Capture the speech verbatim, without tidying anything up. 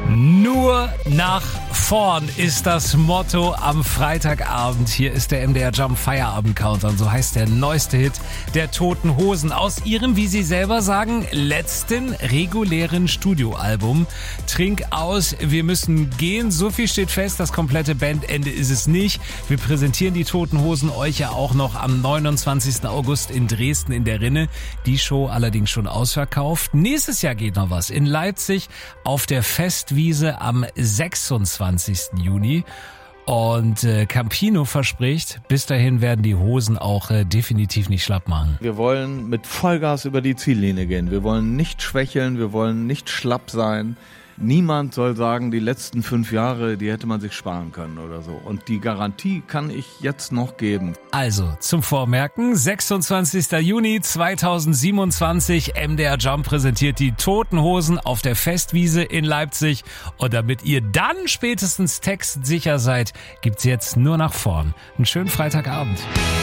Nur nach vorn ist das Motto am Freitagabend. Hier ist der M D R Jump Feierabend Countdown. So heißt der neueste Hit der Toten Hosen aus ihrem, wie sie selber sagen, letzten regulären Studioalbum. Trink aus, wir müssen gehen. So viel steht fest, das komplette Bandende ist es nicht. Wir präsentieren die Toten Hosen euch ja auch noch am neunundzwanzigsten August in Dresden in der Rinne. Die Show allerdings schon ausverkauft. Nächstes Jahr geht noch was in Leipzig auf der Festwiese am sechsundzwanzigsten Juni. Und äh, Campino verspricht, bis dahin werden die Hosen auch äh, definitiv nicht schlapp machen. Wir wollen mit Vollgas über die Ziellinie gehen. Wir wollen nicht schwächeln, wir wollen nicht schlapp sein. Niemand soll sagen, die letzten fünf Jahre, die hätte man sich sparen können oder so. Und die Garantie kann ich jetzt noch geben. Also, zum Vormerken, sechsundzwanzigsten Juni zweitausendsiebenundzwanzig, M D R Jump präsentiert die Toten Hosen auf der Festwiese in Leipzig. Und damit ihr dann spätestens textsicher seid, gibt's jetzt nur nach vorn. Einen schönen Freitagabend.